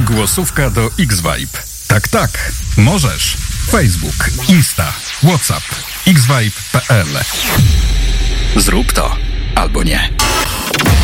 Głosówka do X-Vibe. Tak, tak. Możesz. Facebook, Insta, WhatsApp, xvibe.pl. Zrób to albo nie.